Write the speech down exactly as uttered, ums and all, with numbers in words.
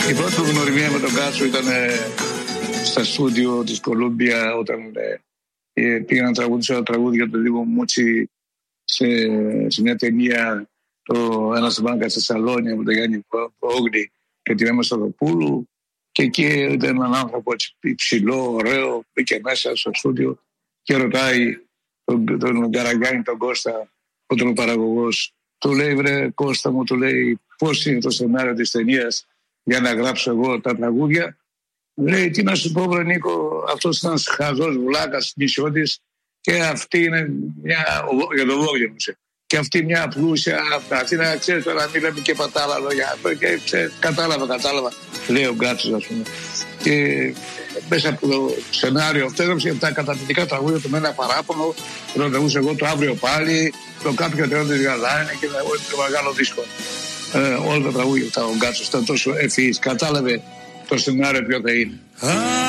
Η πρώτη μου γνωριμία με τον Γκάτσο ήταν ε, στα στούντιο της Κολούμπια, όταν ε, πήγα να τραγουδήσω ένα τραγούδι για τον Δήμο Μούτσι σε, σε μια ταινία, το Ένας Μπάνκα στη Σαλόνια, με τον Γιάννη Πόγλη και την Έμα Σταδοπούλου. Και εκεί ήταν έναν άνθρωπο υψηλό, ωραίο, μπήκε μέσα στο στούντιο και ρωτάει τον, τον Καραγκάνη, τον Κώστα, ο τον παραγωγός. Του λέει, βρε Κώστα μου, του λέει, πώς είναι το σενάριο της ταινίας για να γράψω εγώ τα τραγούδια. Λέει, τι να σου πω, βρε Νίκο, αυτός ήταν χαζός βλάκας, νησιώτης, και αυτή είναι μια, για τον Βόγλιο μου, και αυτή μια πλούσια, αυτή να ξέρεις τώρα, μην λέμε και πατάλα λόγια, και ξέρεις, κατάλαβα, κατάλαβα, λέει ο Γκάτσος, ας πούμε. Και μέσα από το σενάριο αυτό έγραψε τα καταπληκτικά τραγούδια του με ένα παράπονο, το τραγούδισα εγώ το Αύριο Πάλι, το Κάποιο Τρένο της Γαλάνη και το μεγάλο δίσκο. Ε, όλα τα τραγούδια αυτά ο Γκάτσος ήταν τόσο ευφυής, κατάλαβε το σενάριο ποιο θα είναι.